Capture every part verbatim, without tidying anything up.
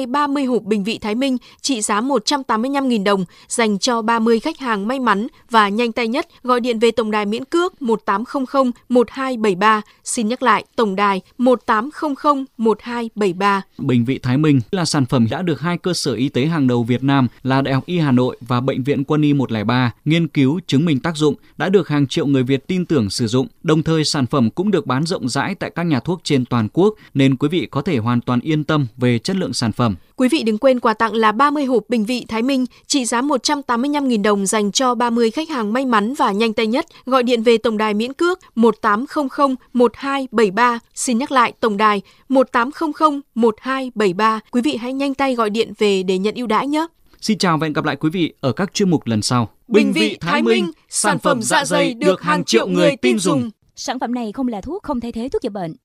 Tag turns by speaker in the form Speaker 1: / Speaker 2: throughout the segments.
Speaker 1: tay ba mươi hộp bình vị Thái Minh trị giá một trăm tám mươi lăm nghìn đồng dành cho ba mươi khách hàng may mắn và nhanh tay nhất gọi điện về tổng đài miễn cước một tám không không một hai bảy ba. Xin nhắc lại, tổng đài một tám không không một hai bảy ba.
Speaker 2: Bình vị Thái Minh là sản phẩm đã được hai cơ sở y tế hàng đầu Việt Nam là Đại học Y Hà Nội và Bệnh viện Quân y một không ba nghiên cứu chứng minh tác dụng, đã được hàng triệu người Việt tin tưởng sử dụng. Đồng thời sản phẩm cũng được bán rộng rãi tại các nhà thuốc trên toàn quốc nên quý vị có thể hoàn toàn yên tâm về chất lượng sản phẩm.
Speaker 1: Quý vị đừng quên quà tặng là ba mươi hộp bình vị Thái Minh trị giá một trăm tám mươi lăm nghìn đồng dành cho ba mươi khách hàng may mắn và nhanh tay nhất gọi điện về tổng đài miễn cước một tám không không một hai bảy ba. Xin nhắc lại, tổng đài một tám không không một hai bảy ba. Quý vị hãy nhanh tay gọi điện về để nhận ưu đãi nhé.
Speaker 2: Xin chào và hẹn gặp lại quý vị ở các chuyên mục lần sau.
Speaker 1: Bình vị Thái Minh, sản phẩm dạ dày được hàng triệu người tin dùng.
Speaker 3: Sản phẩm này không là thuốc, không thay thế thuốc chữa bệnh.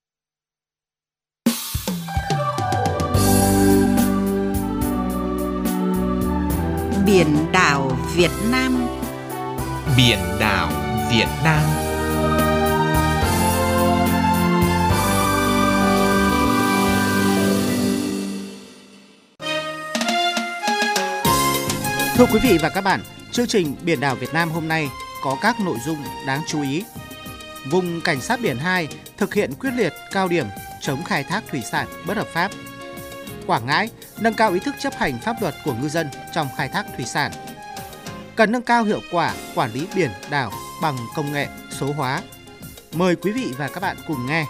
Speaker 4: Biển đảo Việt Nam.
Speaker 5: Biển đảo Việt Nam.
Speaker 6: Thưa quý vị và các bạn, chương trình Biển đảo Việt Nam hôm nay có các nội dung đáng chú ý. Vùng Cảnh sát biển hai thực hiện quyết liệt cao điểm chống khai thác thủy sản bất hợp pháp. Quảng Ngãi nâng cao ý thức chấp hành pháp luật của ngư dân trong khai thác thủy sản. Cần nâng cao hiệu quả quản lý biển đảo bằng công nghệ số hóa. Mời quý vị và các bạn cùng nghe.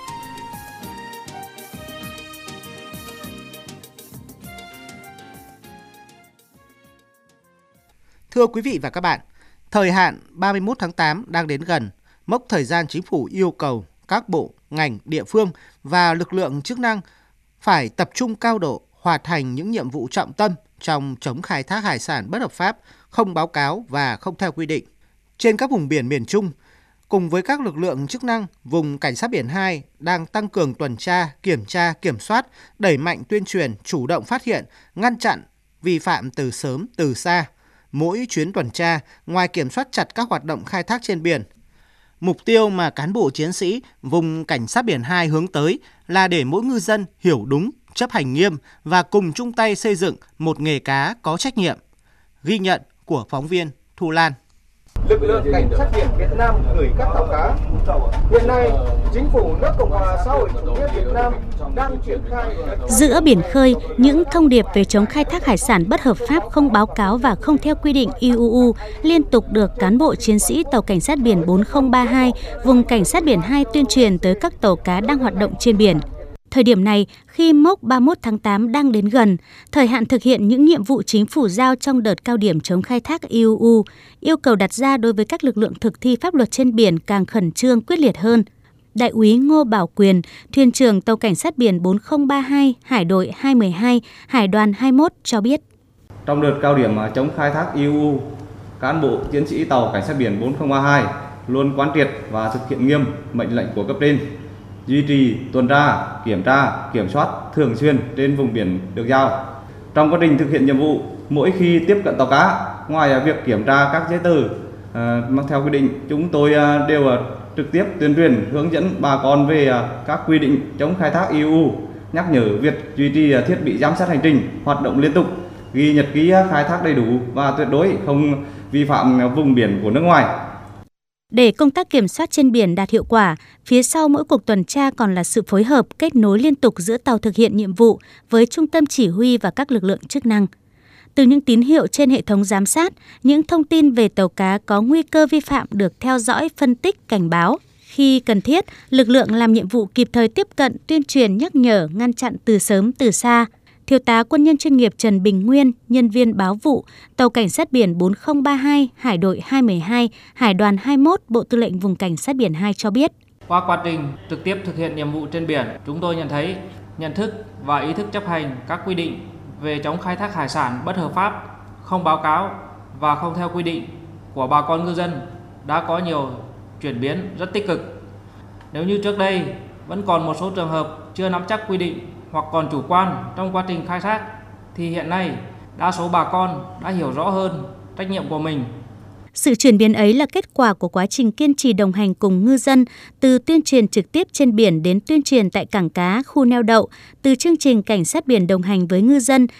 Speaker 6: Thưa quý vị và các bạn, thời hạn ba mươi mốt tháng tám đang đến gần, mốc thời gian chính phủ yêu cầu các bộ, ngành, địa phương và lực lượng chức năng phải tập trung cao độ hoàn thành những nhiệm vụ trọng tâm trong chống khai thác hải sản bất hợp pháp, không báo cáo và không theo quy định. Trên các vùng biển miền Trung, cùng với các lực lượng chức năng, vùng Cảnh sát biển hai đang tăng cường tuần tra, kiểm tra, kiểm soát, đẩy mạnh tuyên truyền, chủ động phát hiện, ngăn chặn vi phạm từ sớm, từ xa. Mỗi chuyến tuần tra, ngoài kiểm soát chặt các hoạt động khai thác trên biển, mục tiêu mà cán bộ chiến sĩ vùng Cảnh sát biển hai hướng tới là để mỗi ngư dân hiểu đúng, chấp hành nghiêm và cùng chung tay xây dựng một nghề cá có trách nhiệm. Ghi nhận của phóng viên Thu Lan.
Speaker 7: Lực lượng Cảnh sát biển Việt Nam gửi các tàu cá. Hiện nay, chính phủ nước Cộng hòa xã hội chủ nghĩa Việt Nam đang triển khai.
Speaker 3: Giữa biển khơi, những thông điệp về chống khai thác hải sản bất hợp pháp, không báo cáo và không theo quy định i u u liên tục được cán bộ chiến sĩ tàu Cảnh sát biển bốn không ba hai, vùng Cảnh sát biển hai tuyên truyền tới các tàu cá đang hoạt động trên biển. Thời điểm này, khi mốc ba mươi mốt tháng tám đang đến gần, thời hạn thực hiện những nhiệm vụ chính phủ giao trong đợt cao điểm chống khai thác i u u, yêu cầu đặt ra đối với các lực lượng thực thi pháp luật trên biển càng khẩn trương quyết liệt hơn. Đại úy Ngô Bảo Quyền, thuyền trưởng tàu Cảnh sát biển bốn không ba hai, Hải đội hai một hai, Hải đoàn hai mươi mốt cho biết.
Speaker 8: Trong đợt cao điểm chống khai thác i u u, cán bộ chiến sĩ tàu Cảnh sát biển bốn không ba hai luôn quán triệt và thực hiện nghiêm mệnh lệnh của cấp trên, duy trì tuần tra, kiểm tra, kiểm soát thường xuyên trên vùng biển được giao. Trong quá trình thực hiện nhiệm vụ, mỗi khi tiếp cận tàu cá, ngoài việc kiểm tra các giấy tờ uh, theo quy định, chúng tôi uh, đều uh, trực tiếp tuyên truyền hướng dẫn bà con về uh, các quy định chống khai thác i u u, nhắc nhở việc duy trì uh, thiết bị giám sát hành trình hoạt động liên tục, ghi nhật ký uh, khai thác đầy đủ và tuyệt đối không vi phạm uh, vùng biển của nước ngoài.
Speaker 3: Để công tác kiểm soát trên biển đạt hiệu quả, phía sau mỗi cuộc tuần tra còn là sự phối hợp, kết nối liên tục giữa tàu thực hiện nhiệm vụ với trung tâm chỉ huy và các lực lượng chức năng. Từ những tín hiệu trên hệ thống giám sát, những thông tin về tàu cá có nguy cơ vi phạm được theo dõi, phân tích, cảnh báo. Khi cần thiết, lực lượng làm nhiệm vụ kịp thời tiếp cận, tuyên truyền, nhắc nhở, ngăn chặn từ sớm từ xa. Thiếu tá quân nhân chuyên nghiệp Trần Bình Nguyên, nhân viên báo vụ, tàu Cảnh sát biển bốn không ba hai, Hải đội hai một hai, Hải đoàn hai mươi mốt, Bộ Tư lệnh Vùng Cảnh sát biển hai cho biết.
Speaker 9: Qua quá trình trực tiếp thực hiện nhiệm vụ trên biển, chúng tôi nhận thấy nhận thức và ý thức chấp hành các quy định về chống khai thác hải sản bất hợp pháp, không báo cáo và không theo quy định của bà con ngư dân đã có nhiều chuyển biến rất tích cực. Nếu như trước đây vẫn còn một số trường hợp chưa nắm chắc quy định hoặc còn chủ quan trong quá trình khai thác, thì hiện nay đa số bà con đã hiểu rõ hơn trách nhiệm của mình.
Speaker 3: Sự chuyển biến ấy là kết quả của quá trình kiên trì đồng hành cùng ngư dân, từ tuyên truyền trực tiếp trên biển đến tuyên truyền tại cảng cá, khu neo đậu, từ chương trình Cảnh sát biển đồng hành với ngư dân